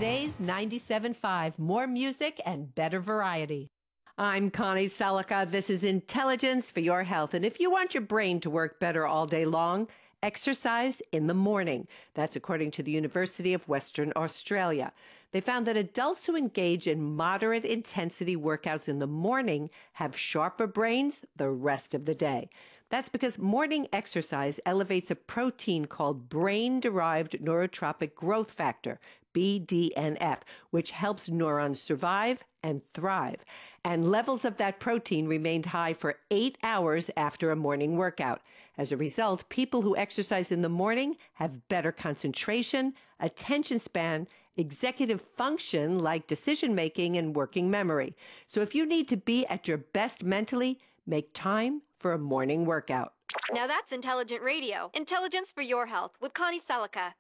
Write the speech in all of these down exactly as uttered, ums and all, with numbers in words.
Today's ninety-seven point five, more music and better variety. I'm Connie Selica. This is Intelligence for Your Health. And if you want your brain to work better all day long, exercise in the morning. That's according to the University of Western Australia. They found that adults who engage in moderate intensity workouts in the morning have sharper brains the rest of the day. That's because morning exercise elevates a protein called brain-derived neurotrophic growth factor, B D N F, which helps neurons survive and thrive. And levels of that protein remained high for eight hours after a morning workout. As a result, people who exercise in the morning have better concentration, attention span, executive function like decision-making and working memory. So if you need to be at your best mentally, make time for a morning workout. Now that's intelligent radio. Intelligence for your health with Connie Selica.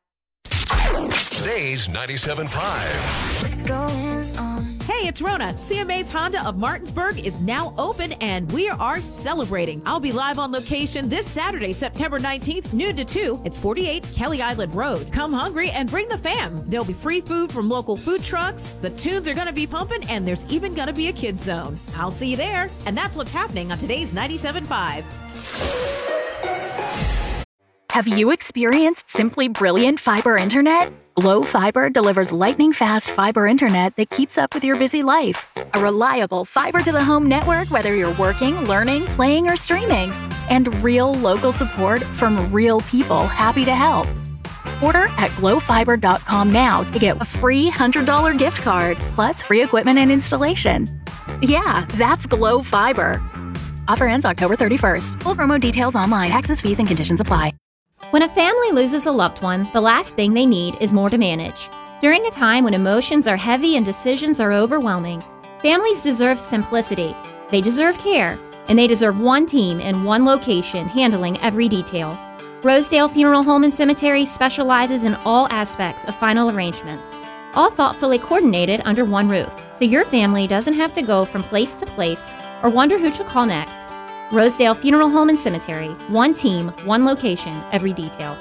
Today's ninety-seven point five. What's going on? Hey, it's Rona. C M A's Honda of Martinsburg is now open and we are celebrating. I'll be live on location this Saturday, September nineteenth, noon to two. It's forty-eight Kelly Island Road. Come hungry and bring the fam. There'll be free food from local food trucks. The tunes are going to be pumping and there's even going to be a kids zone. I'll see you there. And that's what's happening on today's ninety-seven point five. Have you experienced simply brilliant fiber internet? Glow Fiber delivers lightning-fast fiber internet that keeps up with your busy life. A reliable fiber-to-the-home network whether you're working, learning, playing, or streaming. And real local support from real people happy to help. Order at glow fiber dot com now to get a free one hundred dollars gift card, plus free equipment and installation. Yeah, that's Glow Fiber. Offer ends October thirty-first. Full promo details online. Taxes, fees, and conditions apply. When a family loses a loved one, the last thing they need is more to manage. During a time when emotions are heavy and decisions are overwhelming, families deserve simplicity, they deserve care, and they deserve one team in one location handling every detail. Rosedale Funeral Home and Cemetery specializes in all aspects of final arrangements, all thoughtfully coordinated under one roof, so your family doesn't have to go from place to place or wonder who to call next. Rosedale Funeral Home and Cemetery. One team, one location, every detail.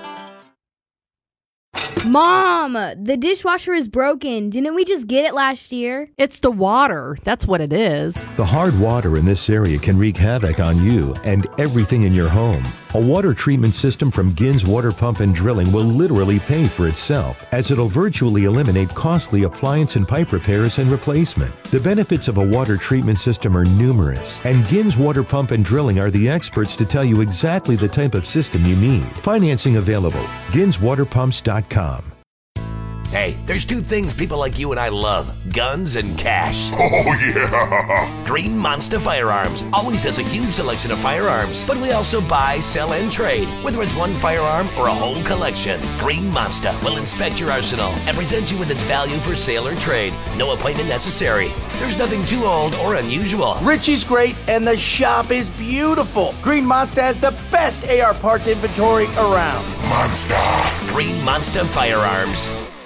Mom, the dishwasher is broken. Didn't we just get it last year? It's the water. That's what it is. The hard water in this area can wreak havoc on you and everything in your home. A water treatment system from Gins Water Pump and Drilling will literally pay for itself, as it'll virtually eliminate costly appliance and pipe repairs and replacement. The benefits of a water treatment system are numerous, and Gins Water Pump and Drilling are the experts to tell you exactly the type of system you need. Financing available. gins water pumps dot com. Hey, there's two things people like you and I love: guns and cash. Oh, yeah! Green Monster Firearms always has a huge selection of firearms, but we also buy, sell, and trade, whether it's one firearm or a whole collection. Green Monster will inspect your arsenal and present you with its value for sale or trade. No appointment necessary. There's nothing too old or unusual. Richie's great, and the shop is beautiful. Green Monster has the best A R parts inventory around. Monster! Green Monster Firearms.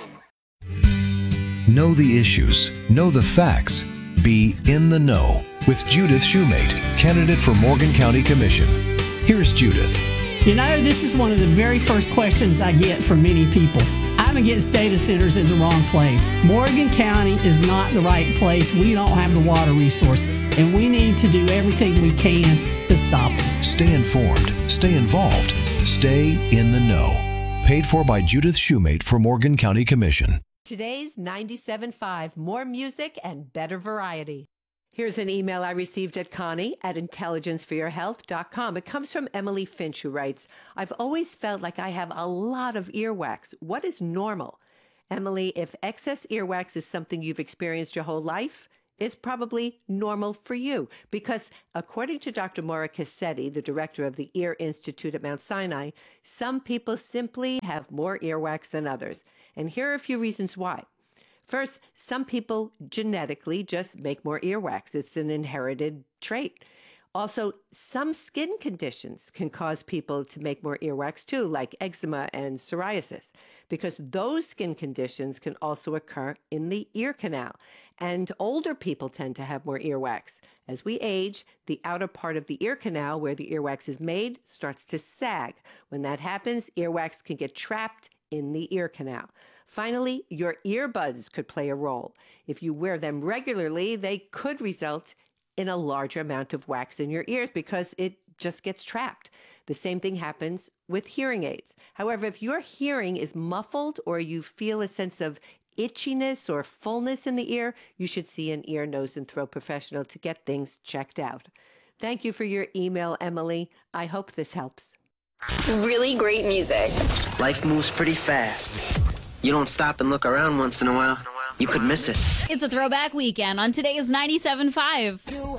Know the issues, know the facts, be in the know with Judith Shoemate, candidate for Morgan County Commission. Here's Judith. You know, this is one of the very first questions I get from many people. I'm against data centers in the wrong place. Morgan County is not the right place. We don't have the water resource, and we need to do everything we can to stop them. Stay informed, stay involved, stay in the know. Paid for by Judith Shoemate for Morgan County Commission. Today's ninety-seven point five, more music and better variety. Here's an email I received at Connie at intelligence for your health dot com. It comes from Emily Finch, who writes, I've always felt like I have a lot of earwax. What is normal? Emily, if excess earwax is something you've experienced your whole life, it's probably normal for you, because according to Doctor Maura Cassetti, the director of the Ear Institute at Mount Sinai, some people simply have more earwax than others. And here are a few reasons why. First, some people genetically just make more earwax. It's an inherited trait. Also, some skin conditions can cause people to make more earwax too, like eczema and psoriasis, because those skin conditions can also occur in the ear canal. And older people tend to have more earwax. As we age, the outer part of the ear canal, where the earwax is made, starts to sag. When that happens, earwax can get trapped in the ear canal. Finally, your earbuds could play a role. If you wear them regularly, they could result in a larger amount of wax in your ears because it just gets trapped. The same thing happens with hearing aids. However, if your hearing is muffled or you feel a sense of itchiness or fullness in the ear, you should see an ear, nose, and throat professional to get things checked out. Thank you for your email, Emily. I hope this helps. Really great music. Life moves pretty fast. You don't stop and look around once in a while, you could miss it. It's a throwback weekend on today's ninety-seven point five.